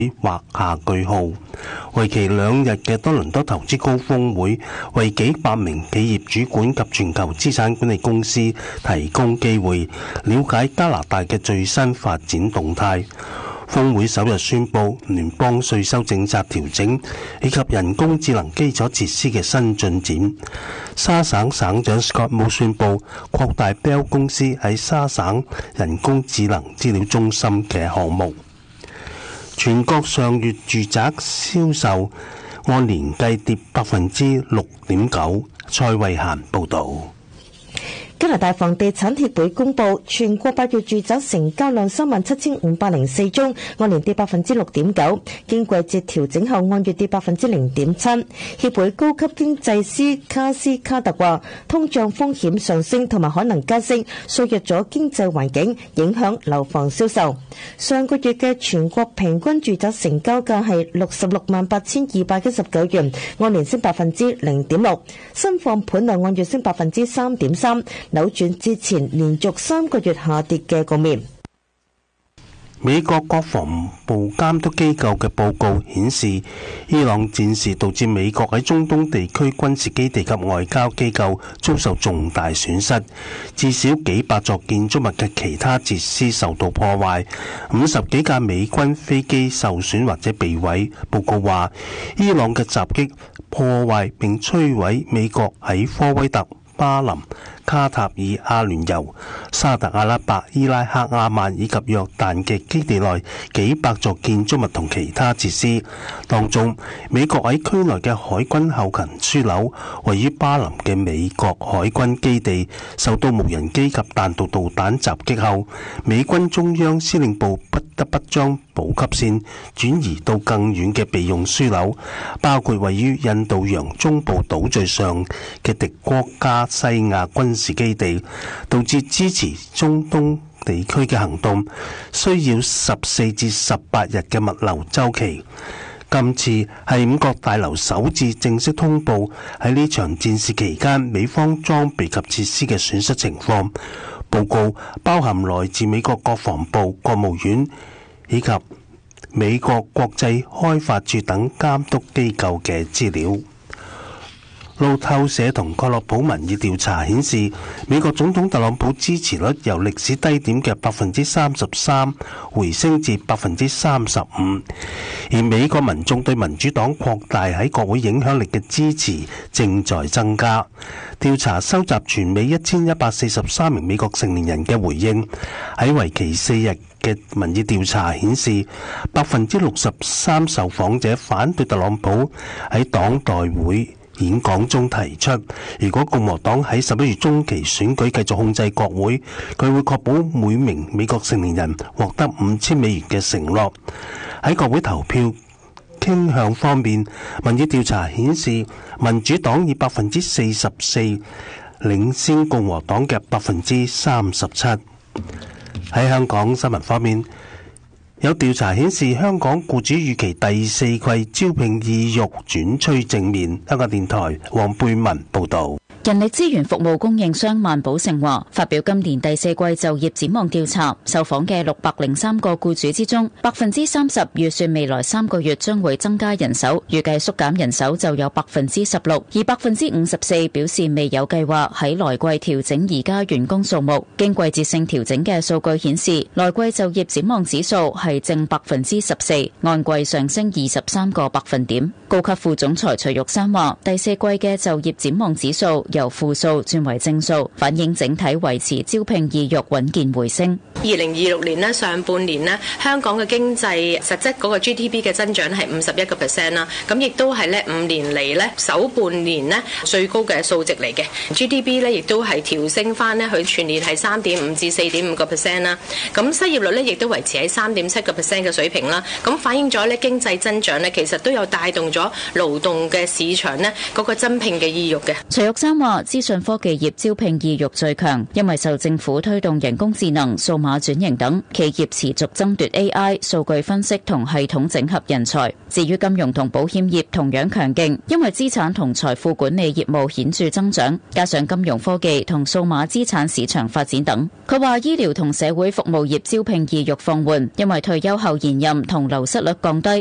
畫下句號。為期2日嘅多倫多投資高峰會，為幾百名企業主管及全球資產管理公司提供機會，了解加拿大嘅最新發展動態。峰會首日宣布聯邦稅收政策調整以及人工智能基礎設施嘅新進展。沙省省長 Scott Moe 宣布擴大 Bell 公司喺沙省人工智能資料中心嘅項目。全國上月住宅銷售按年計跌 6.9%。蔡慧嫻報導。 加拿大房地產協會公佈，全國8月住宅成交量37,504宗，按年跌 6.9%， 經季節調整後按月跌 0.7%。協會高級經濟師卡斯卡特話，通脹風險上升同埋可能加息，削弱咗經濟環境，影響樓房銷售。上個月嘅全國平均住宅成交價係668,219元，按年升 0.6%， 新放盤量按月升 3.3%。扭轉之前連續3個月下跌嘅局面。 美國國防部監督機構嘅報告顯示，伊朗戰事導致美國喺中東地區軍事基地及外交機構遭受重大損失，至少幾百座建築物嘅其他設施受到破壞，50幾架美軍飛機受損或者被毀。報告話，伊朗嘅襲擊破壞並摧毀美國喺科威特、巴林、卡塔爾、阿聯酋、沙特阿拉伯、伊拉克、阿曼以及約旦嘅基地內幾百座建築物同其他設施。當中，美國喺區內嘅海軍後勤樞紐，位於巴林嘅美國海軍基地受到無人機及彈道導彈襲擊後，美軍中央司令部不得不將補給線轉移到更遠嘅備用樞紐，包括位於印度洋中部島嶼上嘅迪戈加西亞軍事基地，導致支持中東地區嘅行動需要14至18日嘅物流週期。今次係5角大樓首次正式通報喺呢場戰事期間美方裝備及設施嘅損失情況。報告包含來自美國國防部、國務院以及美國國際開發署等監督機構嘅資料。路透社同蓋洛普民意調查顯示，美國總統特朗普支持率由歷史低點嘅 33% 回升至 35%， 而美國民眾對民主黨擴大喺國會影響力嘅支持正在增加。調查收集全美1143名美國成年人嘅回應，喺為期4日嘅民意調查顯示，63% 受訪者反對特朗普喺黨代會演講中提出，如果共和黨喺11月中期選舉繼續控制國會，佢會確保每名美國成年人獲得$5000嘅承諾。喺國會投票傾向方面，民意調查顯示民主黨以 44% 領先共和黨嘅 37%。喺香港新聞方面，有調查顯示，香港僱主預期第四季招聘意欲轉趨正面。香港電台黃貝文報導。 人力資源服務供應商萬寶盛華發表今年第四季就業展望調查，受訪嘅603個僱主之中，30%預算未來3個月將會增加人手，預計縮減人手就有16%，而54%表示未有計劃喺來季調整而家員工數目。經季節性調整嘅數據顯示，來季就業展望指數係正14%，按季上升23個百分點。高級副總裁徐玉山話，第四季嘅就業展望指數由負數轉為正數，反映整體維持招聘意欲穩健回升。 2026年呢，上半年呢，香港嘅經濟實質嗰個 GDP 嘅增長係51%啦，咁亦都係咧5年嚟咧首半年呢最高嘅數值嚟嘅。GDP 咧亦都係調升翻咧，佢全年係3.5至4.5%啦。咁失業率咧亦都維持喺3.7%嘅水平啦。咁反映咗咧經濟增長咧，其實都有帶動咗勞動嘅市場咧嗰個增聘嘅意欲嘅。 徐玉山話，資訊科技業招聘意欲最強，因為受政府推動人工智能、數碼轉型等，企業持續爭奪 AI、數據分析同系統整合人才。至於金融同保險業同樣強勁，因為資產同財富管理業務顯著增長，加上金融科技同數碼資產市場發展等。佢話醫療同社會服務業招聘意欲放緩，因為退休後延任同流失率降低。